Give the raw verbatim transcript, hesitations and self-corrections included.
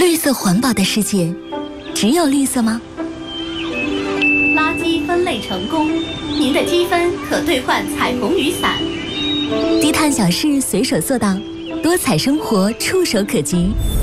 绿色环保的世界，只有绿色吗？ 垃圾分类成功，您的积分可兑换彩虹雨伞。 低碳小事随手做到，多彩生活触手可及。